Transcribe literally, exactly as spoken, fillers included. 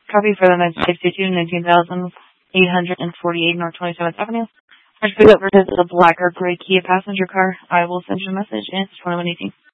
Copy for the nineteen sixty-two, nineteen thousand eight hundred forty-eight North twenty-seventh Avenue. I should pick up for the black or gray Kia passenger car. I will send you a message. It's twenty-one eighteen.